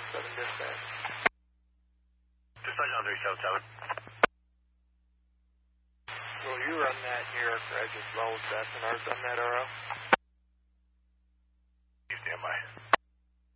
dispatch. Dispatch on 377. Will you run that New York Red as well as Beth and ours on that RO? You stand by.